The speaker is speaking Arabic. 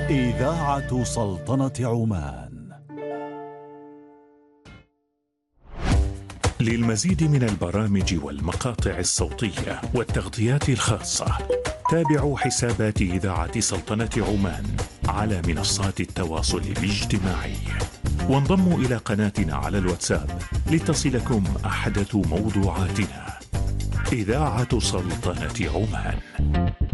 إذاعة سلطنة عمان. للمزيد من البرامج والمقاطع الصوتية والتغطيات الخاصة تابعوا حسابات إذاعة سلطنة عمان على منصات التواصل الاجتماعي، وانضموا إلى قناتنا على الواتساب لتصلكم أحدث موضوعاتنا. إذاعة سلطنة عمان.